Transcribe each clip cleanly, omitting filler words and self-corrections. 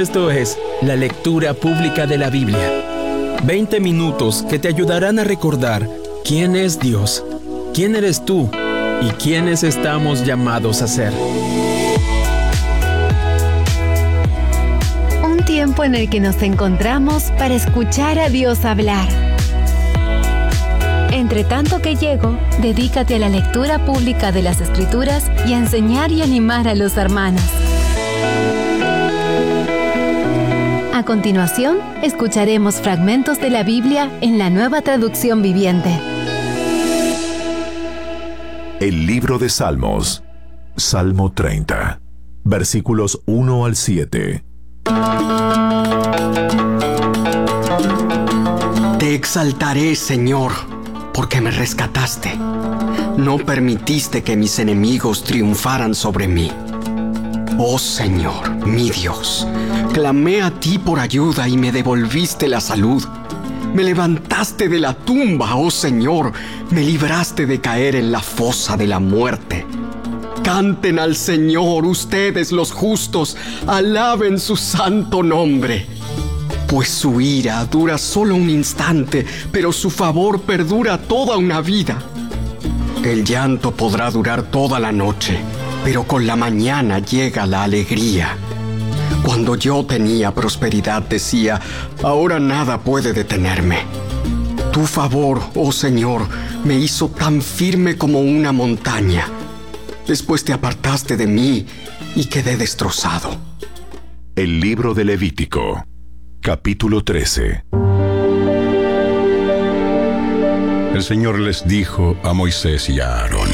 Esto es la lectura pública de la Biblia. 20 minutos que te ayudarán a recordar quién es Dios, quién eres tú y quiénes estamos llamados a ser. Un tiempo en el que nos encontramos para escuchar a Dios hablar. Entre tanto que llego, dedícate a la lectura pública de las Escrituras y a enseñar y animar a los hermanos. A continuación, escucharemos fragmentos de la Biblia en la Nueva Traducción Viviente. El libro de Salmos, Salmo 30, versículos 1 al 7. Te exaltaré, Señor, porque me rescataste. No permitiste que mis enemigos triunfaran sobre mí. Oh Señor, mi Dios, clamé a ti por ayuda y me devolviste la salud. Me levantaste de la tumba, oh Señor, me libraste de caer en la fosa de la muerte. Canten al Señor ustedes los justos, alaben su santo nombre. Pues su ira dura solo un instante, pero su favor perdura toda una vida. El llanto podrá durar toda la noche, pero con la mañana llega la alegría. Cuando yo tenía prosperidad decía, ahora nada puede detenerme. Tu favor, oh Señor, me hizo tan firme como una montaña. Después te apartaste de mí y quedé destrozado. El libro de Levítico, capítulo 13. El Señor les dijo a Moisés y a Aarón: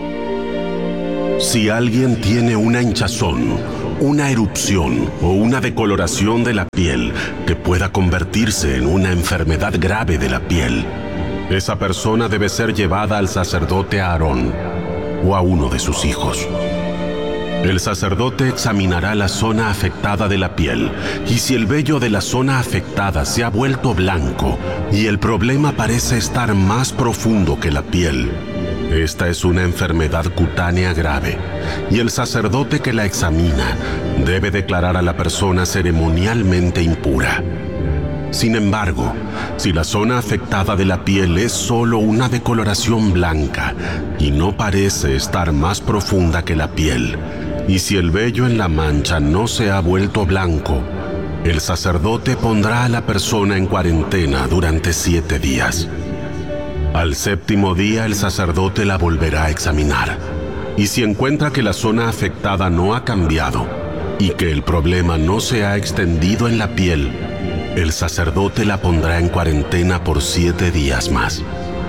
Si alguien tiene una hinchazón, una erupción o una decoloración de la piel que pueda convertirse en una enfermedad grave de la piel, esa persona debe ser llevada al sacerdote Aarón o a uno de sus hijos. El sacerdote examinará la zona afectada de la piel, y si el vello de la zona afectada se ha vuelto blanco y el problema parece estar más profundo que la piel, esta es una enfermedad cutánea grave, y el sacerdote que la examina debe declarar a la persona ceremonialmente impura. Sin embargo, si la zona afectada de la piel es solo una decoloración blanca y no parece estar más profunda que la piel, y si el vello en la mancha no se ha vuelto blanco, el sacerdote pondrá a la persona en cuarentena durante 7 días. Al 7º día el sacerdote la volverá a examinar, y si encuentra que la zona afectada no ha cambiado y que el problema no se ha extendido en la piel, el sacerdote la pondrá en cuarentena por 7 días más.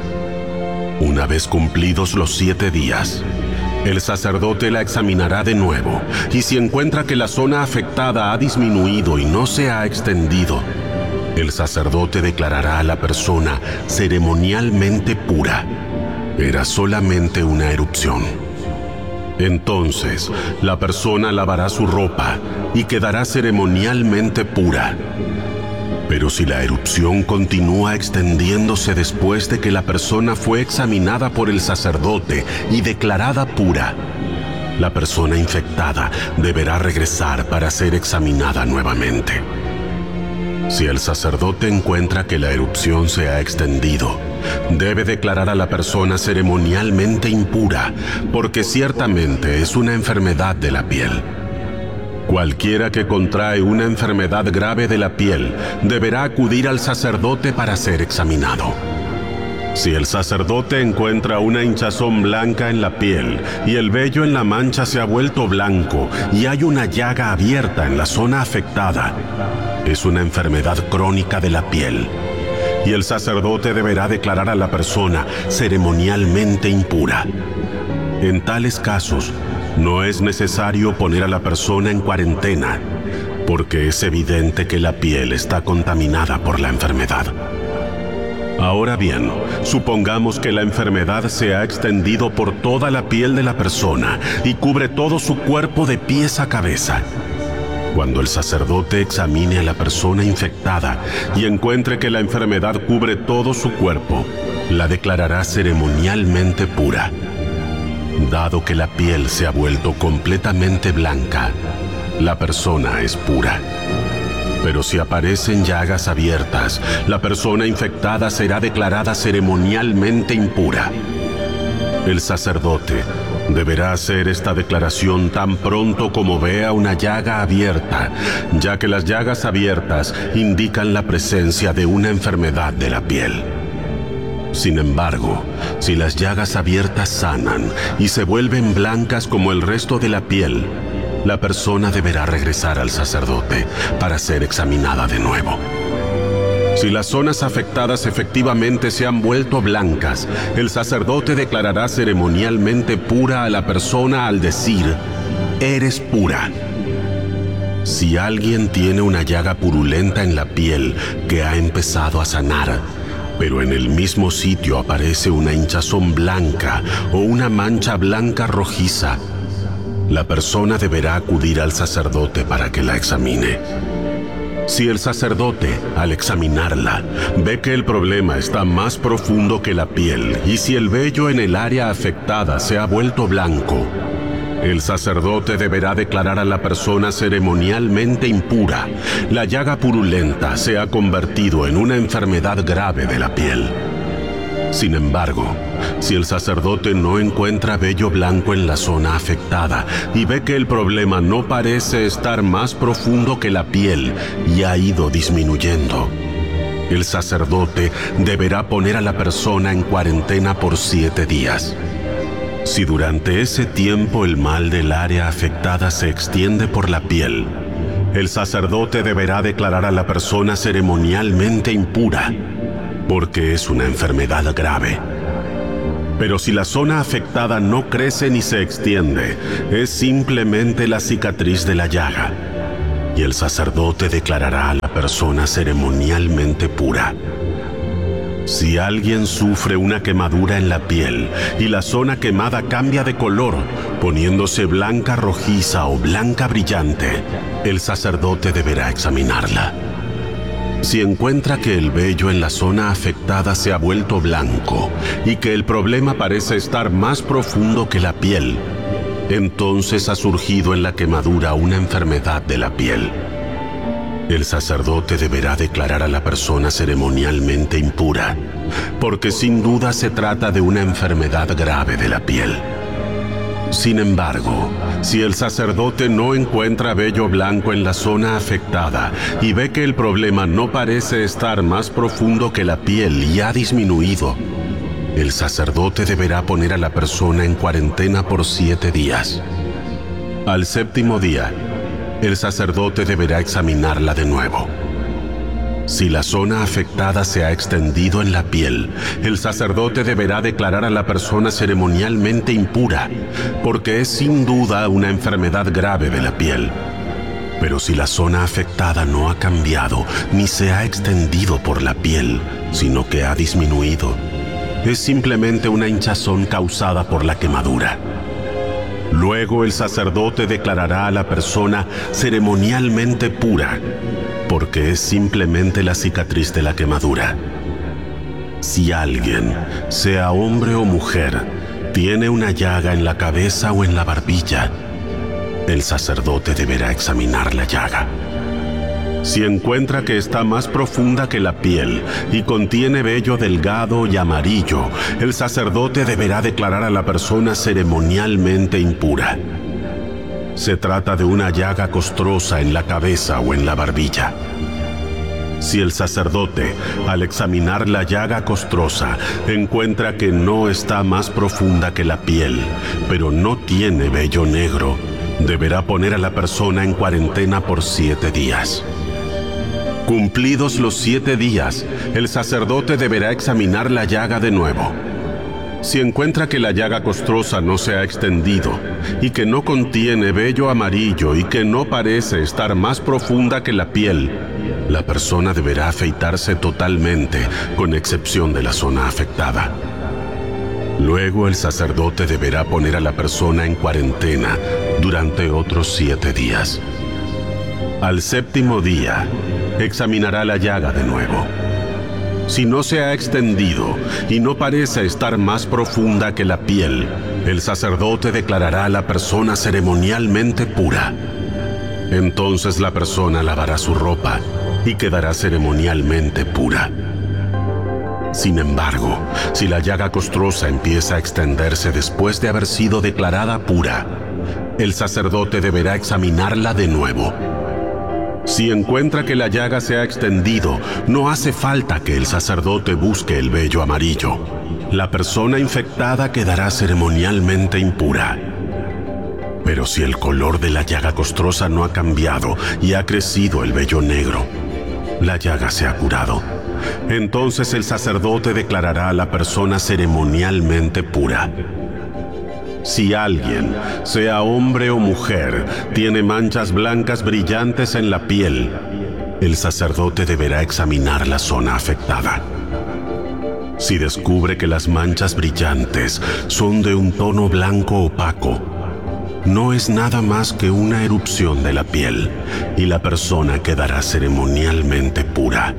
Una vez cumplidos los 7 días, el sacerdote la examinará de nuevo, y si encuentra que la zona afectada ha disminuido y no se ha extendido, el sacerdote declarará a la persona ceremonialmente pura. Era solamente una erupción. Entonces, la persona lavará su ropa y quedará ceremonialmente pura. Pero si la erupción continúa extendiéndose después de que la persona fue examinada por el sacerdote y declarada pura, la persona infectada deberá regresar para ser examinada nuevamente. Si el sacerdote encuentra que la erupción se ha extendido, debe declarar a la persona ceremonialmente impura, porque ciertamente es una enfermedad de la piel. Cualquiera que contrae una enfermedad grave de la piel deberá acudir al sacerdote para ser examinado. Si el sacerdote encuentra una hinchazón blanca en la piel y el vello en la mancha se ha vuelto blanco y hay una llaga abierta en la zona afectada, es una enfermedad crónica de la piel, y el sacerdote deberá declarar a la persona ceremonialmente impura. En tales casos, no es necesario poner a la persona en cuarentena, porque es evidente que la piel está contaminada por la enfermedad. Ahora bien, supongamos que la enfermedad se ha extendido por toda la piel de la persona y cubre todo su cuerpo de pies a cabeza. Cuando el sacerdote examine a la persona infectada y encuentre que la enfermedad cubre todo su cuerpo, la declarará ceremonialmente pura. Dado que la piel se ha vuelto completamente blanca, la persona es pura. Pero si aparecen llagas abiertas, la persona infectada será declarada ceremonialmente impura. El sacerdote deberá hacer esta declaración tan pronto como vea una llaga abierta, ya que las llagas abiertas indican la presencia de una enfermedad de la piel. Sin embargo, si las llagas abiertas sanan y se vuelven blancas como el resto de la piel, la persona deberá regresar al sacerdote para ser examinada de nuevo. Si las zonas afectadas efectivamente se han vuelto blancas, el sacerdote declarará ceremonialmente pura a la persona al decir: eres pura. Si alguien tiene una llaga purulenta en la piel que ha empezado a sanar, pero en el mismo sitio aparece una hinchazón blanca o una mancha blanca rojiza, la persona deberá acudir al sacerdote para que la examine. Si el sacerdote, al examinarla, ve que el problema está más profundo que la piel y si el vello en el área afectada se ha vuelto blanco, el sacerdote deberá declarar a la persona ceremonialmente impura. La llaga purulenta se ha convertido en una enfermedad grave de la piel. Sin embargo, si el sacerdote no encuentra vello blanco en la zona afectada y ve que el problema no parece estar más profundo que la piel y ha ido disminuyendo, el sacerdote deberá poner a la persona en cuarentena por 7 días. Si durante ese tiempo el mal del área afectada se extiende por la piel, el sacerdote deberá declarar a la persona ceremonialmente impura, porque es una enfermedad grave. Pero si la zona afectada no crece ni se extiende, es simplemente la cicatriz de la llaga, y el sacerdote declarará a la persona ceremonialmente pura. Si alguien sufre una quemadura en la piel y la zona quemada cambia de color, poniéndose blanca rojiza o blanca brillante, el sacerdote deberá examinarla. Si encuentra que el vello en la zona afectada se ha vuelto blanco y que el problema parece estar más profundo que la piel, entonces ha surgido en la quemadura una enfermedad de la piel. El sacerdote deberá declarar a la persona ceremonialmente impura, porque sin duda se trata de una enfermedad grave de la piel. Sin embargo, si el sacerdote no encuentra vello blanco en la zona afectada y ve que el problema no parece estar más profundo que la piel y ha disminuido, el sacerdote deberá poner a la persona en cuarentena por 7 días. Al 7º día, el sacerdote deberá examinarla de nuevo. Si la zona afectada se ha extendido en la piel, el sacerdote deberá declarar a la persona ceremonialmente impura, porque es sin duda una enfermedad grave de la piel. Pero si la zona afectada no ha cambiado ni se ha extendido por la piel, sino que ha disminuido, es simplemente una hinchazón causada por la quemadura. Luego el sacerdote declarará a la persona ceremonialmente pura, porque es simplemente la cicatriz de la quemadura. Si alguien, sea hombre o mujer, tiene una llaga en la cabeza o en la barbilla, el sacerdote deberá examinar la llaga. Si encuentra que está más profunda que la piel y contiene vello delgado y amarillo, el sacerdote deberá declarar a la persona ceremonialmente impura. Se trata de una llaga costrosa en la cabeza o en la barbilla. Si el sacerdote, al examinar la llaga costrosa, encuentra que no está más profunda que la piel, pero no tiene vello negro, deberá poner a la persona en cuarentena por 7 días. Cumplidos los 7 días, el sacerdote deberá examinar la llaga de nuevo. Si encuentra que la llaga costrosa no se ha extendido y que no contiene vello amarillo y que no parece estar más profunda que la piel, la persona deberá afeitarse totalmente, con excepción de la zona afectada. Luego el sacerdote deberá poner a la persona en cuarentena durante otros 7 días. Al 7º día, examinará la llaga de nuevo. Si no se ha extendido y no parece estar más profunda que la piel, el sacerdote declarará a la persona ceremonialmente pura. Entonces la persona lavará su ropa y quedará ceremonialmente pura. Sin embargo, si la llaga costrosa empieza a extenderse después de haber sido declarada pura, el sacerdote deberá examinarla de nuevo. Si encuentra que la llaga se ha extendido, no hace falta que el sacerdote busque el vello amarillo. La persona infectada quedará ceremonialmente impura. Pero si el color de la llaga costrosa no ha cambiado y ha crecido el vello negro, la llaga se ha curado. Entonces el sacerdote declarará a la persona ceremonialmente pura. Si alguien, sea hombre o mujer, tiene manchas blancas brillantes en la piel, el sacerdote deberá examinar la zona afectada. Si descubre que las manchas brillantes son de un tono blanco opaco, no es nada más que una erupción de la piel y la persona quedará ceremonialmente pura.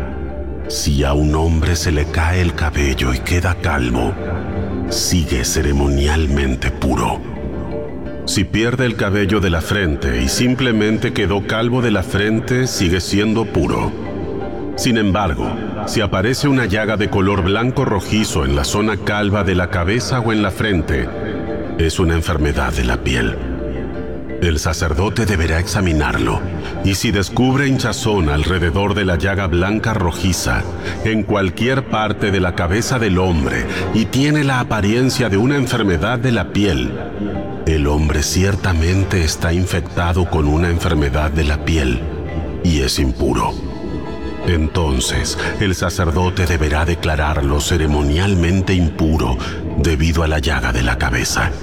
Si a un hombre se le cae el cabello y queda calvo, sigue ceremonialmente puro. Si pierde el cabello de la frente y simplemente quedó calvo de la frente, sigue siendo puro. Sin embargo, si aparece una llaga de color blanco rojizo en la zona calva de la cabeza o en la frente, es una enfermedad de la piel. El sacerdote deberá examinarlo, y si descubre hinchazón alrededor de la llaga blanca rojiza, en cualquier parte de la cabeza del hombre, y tiene la apariencia de una enfermedad de la piel, el hombre ciertamente está infectado con una enfermedad de la piel, y es impuro. Entonces, el sacerdote deberá declararlo ceremonialmente impuro debido a la llaga de la cabeza.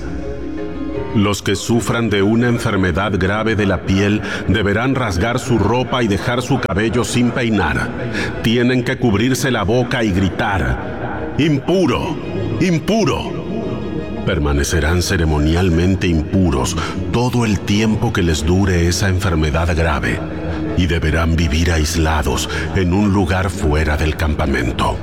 Los que sufran de una enfermedad grave de la piel deberán rasgar su ropa y dejar su cabello sin peinar. Tienen que cubrirse la boca y gritar: ¡impuro! ¡Impuro! Permanecerán ceremonialmente impuros todo el tiempo que les dure esa enfermedad grave y deberán vivir aislados en un lugar fuera del campamento.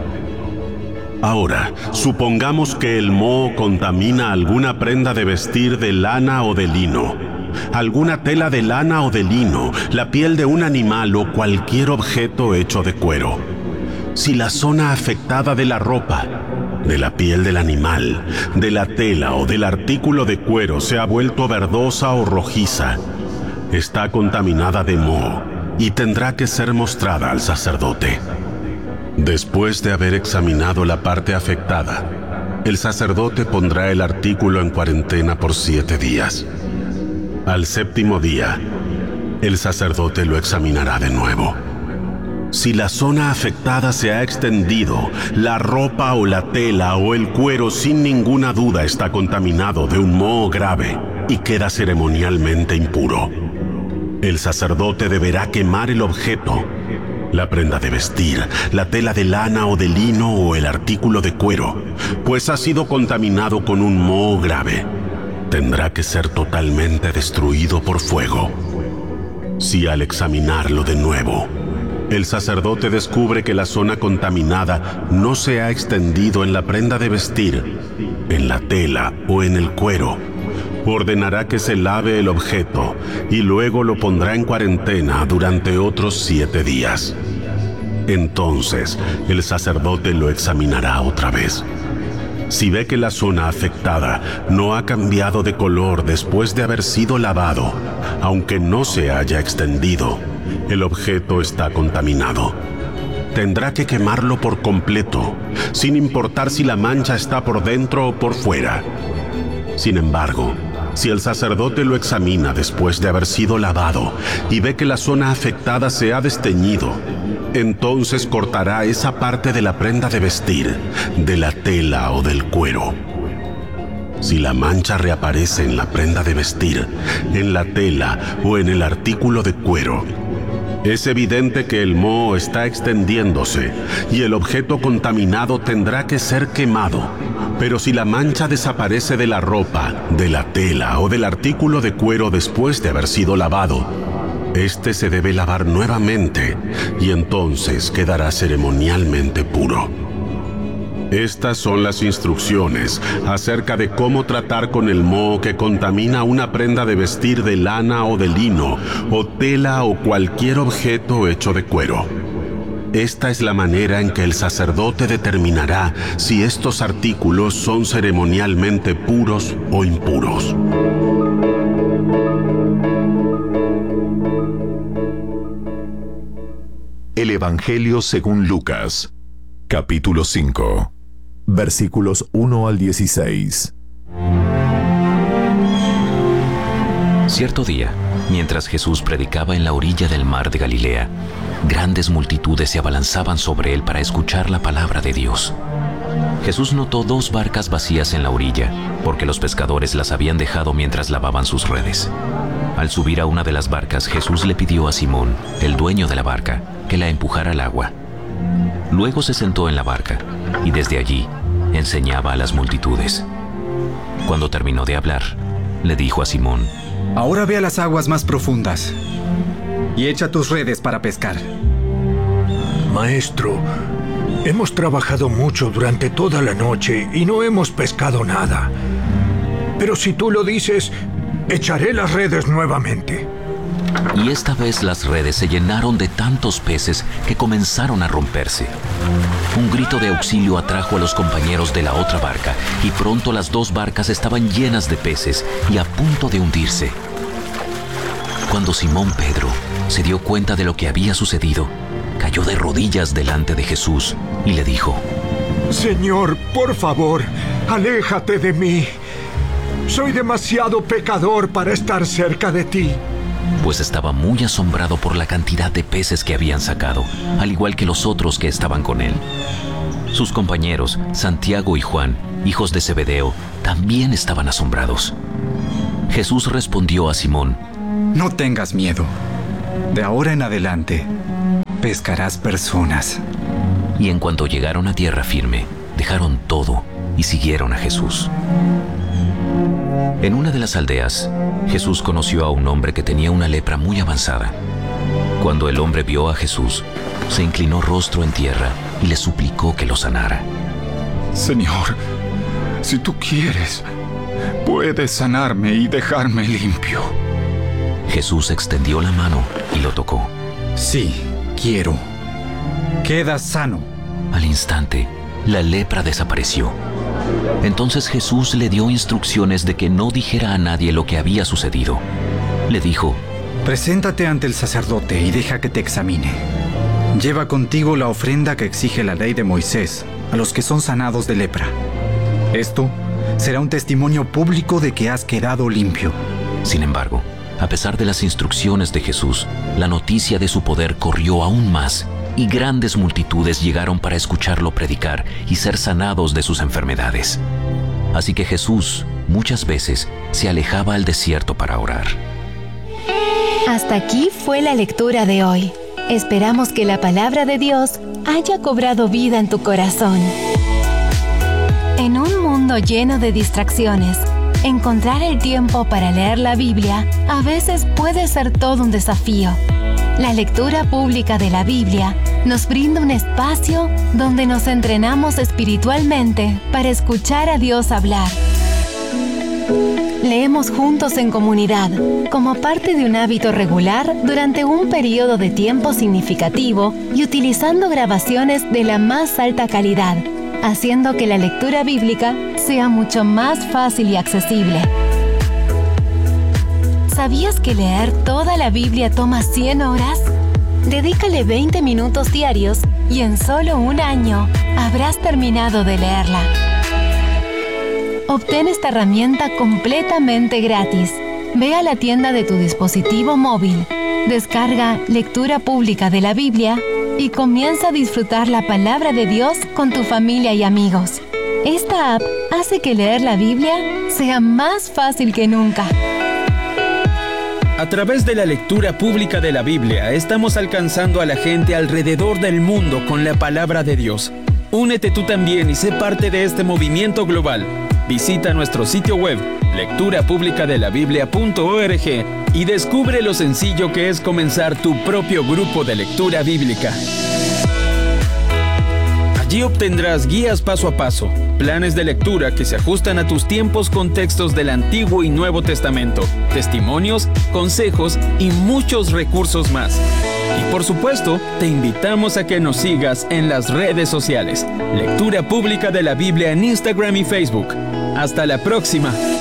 Ahora, supongamos que el moho contamina alguna prenda de vestir de lana o de lino, alguna tela de lana o de lino, la piel de un animal o cualquier objeto hecho de cuero. Si la zona afectada de la ropa, de la piel del animal, de la tela o del artículo de cuero se ha vuelto verdosa o rojiza, está contaminada de moho y tendrá que ser mostrada al sacerdote. Después de haber examinado la parte afectada, el sacerdote pondrá el artículo en cuarentena por 7 días. Al 7º día, el sacerdote lo examinará de nuevo. Si la zona afectada se ha extendido, la ropa o la tela o el cuero sin ninguna duda está contaminado de un moho grave y queda ceremonialmente impuro. El sacerdote deberá quemar el objeto, la prenda de vestir, la tela de lana o de lino o el artículo de cuero, pues ha sido contaminado con un moho grave. Tendrá que ser totalmente destruido por fuego. Si al examinarlo de nuevo, el sacerdote descubre que la zona contaminada no se ha extendido en la prenda de vestir, en la tela o en el cuero, ordenará que se lave el objeto y luego lo pondrá en cuarentena durante otros 7 días. Entonces, el sacerdote lo examinará otra vez. Si ve que la zona afectada no ha cambiado de color después de haber sido lavado, aunque no se haya extendido, el objeto está contaminado. Tendrá que quemarlo por completo, sin importar si la mancha está por dentro o por fuera. Sin embargo, si el sacerdote lo examina después de haber sido lavado y ve que la zona afectada se ha desteñido, entonces cortará esa parte de la prenda de vestir, de la tela o del cuero. Si la mancha reaparece en la prenda de vestir, en la tela o en el artículo de cuero, es evidente que el moho está extendiéndose y el objeto contaminado tendrá que ser quemado. Pero si la mancha desaparece de la ropa, de la tela o del artículo de cuero después de haber sido lavado, este se debe lavar nuevamente y entonces quedará ceremonialmente puro. Estas son las instrucciones acerca de cómo tratar con el moho que contamina una prenda de vestir de lana o de lino, o tela o cualquier objeto hecho de cuero. Esta es la manera en que el sacerdote determinará si estos artículos son ceremonialmente puros o impuros. El Evangelio según Lucas, capítulo 5, versículos 1 al 16. Cierto día, mientras Jesús predicaba en la orilla del mar de Galilea, grandes multitudes se abalanzaban sobre él para escuchar la palabra de Dios. Jesús notó 2 barcas vacías en la orilla, porque los pescadores las habían dejado mientras lavaban sus redes. Al subir a una de las barcas, Jesús le pidió a Simón, el dueño de la barca, que la empujara al agua. Luego se sentó en la barca, y desde allí enseñaba a las multitudes. Cuando terminó de hablar, le dijo a Simón: Ahora ve a las aguas más profundas y echa tus redes para pescar. Maestro, hemos trabajado mucho durante toda la noche y no hemos pescado nada. Pero si tú lo dices, echaré las redes nuevamente. Y esta vez las redes se llenaron de tantos peces que comenzaron a romperse. Un grito de auxilio atrajo a los compañeros de la otra barca, y pronto las 2 barcas estaban llenas de peces y a punto de hundirse. Cuando Simón Pedro se dio cuenta de lo que había sucedido, cayó de rodillas delante de Jesús y le dijo: Señor, por favor, aléjate de mí. Soy demasiado pecador para estar cerca de ti. Pues estaba muy asombrado por la cantidad de peces que habían sacado, al igual que los otros que estaban con él. Sus compañeros, Santiago y Juan, hijos de Zebedeo, también estaban asombrados. Jesús respondió a Simón: No tengas miedo. De ahora en adelante, pescarás personas. Y en cuanto llegaron a tierra firme, dejaron todo y siguieron a Jesús. En una de las aldeas, Jesús conoció a un hombre que tenía una lepra muy avanzada. Cuando el hombre vio a Jesús, se inclinó rostro en tierra y le suplicó que lo sanara. Señor, si tú quieres, puedes sanarme y dejarme limpio. Jesús extendió la mano y lo tocó. Sí, quiero. Queda sano. Al instante, la lepra desapareció. Entonces Jesús le dio instrucciones de que no dijera a nadie lo que había sucedido. Le dijo: Preséntate ante el sacerdote y deja que te examine. Lleva contigo la ofrenda que exige la ley de Moisés a los que son sanados de lepra. Esto será un testimonio público de que has quedado limpio. Sin embargo, a pesar de las instrucciones de Jesús, la noticia de su poder corrió aún más, y grandes multitudes llegaron para escucharlo predicar y ser sanados de sus enfermedades. Así que Jesús muchas veces se alejaba al desierto para orar. Hasta aquí fue la lectura de hoy. Esperamos que la palabra de Dios haya cobrado vida en tu corazón. En un mundo lleno de distracciones, encontrar el tiempo para leer la Biblia a veces puede ser todo un desafío. La lectura pública de la Biblia nos brinda un espacio donde nos entrenamos espiritualmente para escuchar a Dios hablar. Leemos juntos en comunidad, como parte de un hábito regular durante un periodo de tiempo significativo y utilizando grabaciones de la más alta calidad, haciendo que la lectura bíblica sea mucho más fácil y accesible. ¿Sabías que leer toda la Biblia toma 100 horas? Dedícale 20 minutos diarios y en solo un año habrás terminado de leerla. Obtén esta herramienta completamente gratis. Ve a la tienda de tu dispositivo móvil, descarga Lectura Pública de la Biblia y comienza a disfrutar la palabra de Dios con tu familia y amigos. Esta app hace que leer la Biblia sea más fácil que nunca. A través de la lectura pública de la Biblia, estamos alcanzando a la gente alrededor del mundo con la palabra de Dios. Únete tú también y sé parte de este movimiento global. Visita nuestro sitio web, lecturapublicadelabiblia.org, y descubre lo sencillo que es comenzar tu propio grupo de lectura bíblica. Allí obtendrás guías paso a paso, planes de lectura que se ajustan a tus tiempos con textos del Antiguo y Nuevo Testamento, testimonios, consejos y muchos recursos más. Y por supuesto, te invitamos a que nos sigas en las redes sociales. Lectura Pública de la Biblia en Instagram y Facebook. Hasta la próxima.